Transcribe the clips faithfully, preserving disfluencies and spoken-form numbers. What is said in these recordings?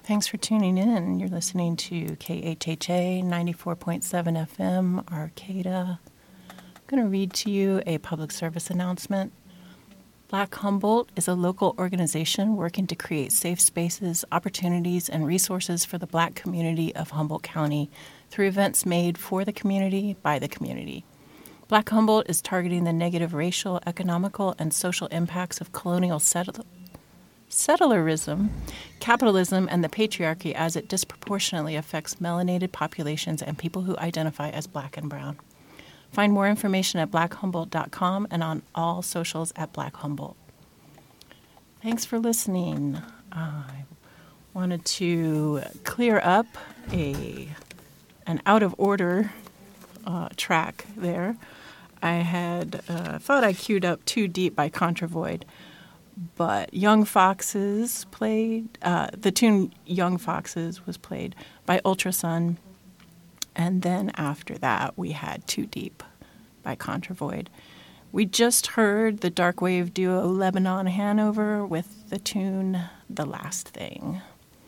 Thanks for tuning in. You're listening to K H H A ninety-four point seven F M, Arcata. I'm going to read to you a public service announcement. Black Humboldt is a local organization working to create safe spaces, opportunities, and resources for the Black community of Humboldt County through events made for the community by the community. Black Humboldt is targeting the negative racial, economical, and social impacts of colonial settlement. Settlerism, capitalism, and the patriarchy as it disproportionately affects melanated populations and people who identify as Black and brown. Find more information at black humboldt dot com and on all socials at Black Humboldt. Thanks for listening. I wanted to clear up a an out of order uh, track there. I had uh, thought I queued up Too Deep by Contravoid. But Young Foxes played, uh, the tune Young Foxes was played by Ultrasun. And then after that, we had Too Deep by Contravoid. We just heard the dark wave duo Lebanon Hanover with the tune The Last Thing.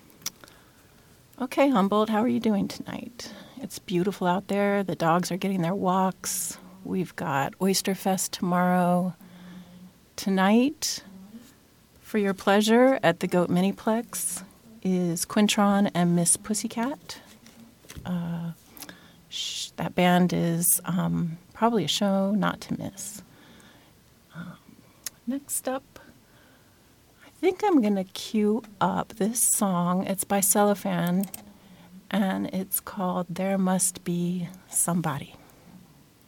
Okay, Humboldt, how are you doing tonight? It's beautiful out there. The dogs are getting their walks. We've got Oyster Fest tomorrow. Tonight, for your pleasure at the Goat Miniplex is Quintron and Miss Pussycat. Uh, sh- that band is um, probably a show not to miss. Um, next up, I think I'm going to cue up this song. It's by Cellophane, and it's called There Must Be Somebody.